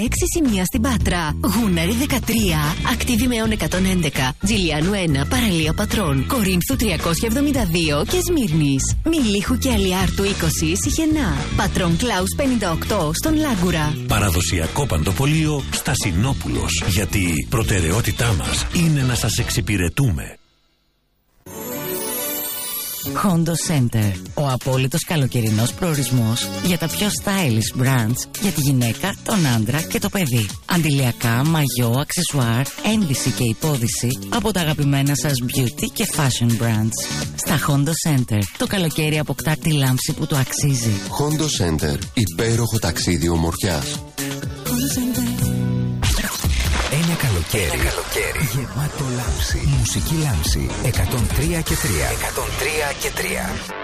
6 σημεία στην Πάτρα. Γούναρη 13, Ακτίβη-Μεών 111, Τζιλιάνου 1, Παραλία Πατρών, Κορίνθου 372 και Σμύρνης. Μιλίχου και Αλιάρτου 20, Σιχενά. Πατρών Κλάους 58 στον Λάγκουρα. Παραδοσιακό παντοπολείο Στασινόπουλος. Γιατί προτεραιότητά μας είναι να σας εξυπηρετούμε. Hondo Center. Ο απόλυτος καλοκαιρινός προορισμός για τα πιο stylish brands για τη γυναίκα, τον άντρα και το παιδί. Αντιλιακά, μαγιό, αξεσουάρ, ένδυση και υπόδυση από τα αγαπημένα σας beauty και fashion brands. Στα Hondo Center το καλοκαίρι αποκτά τη λάμψη που του αξίζει. Hondo Center. Υπέροχο ταξίδι ομορφιάς. Ένα καλοκαίρι γεμάτο λάμψη. Μουσική λάμψη 103 και 3.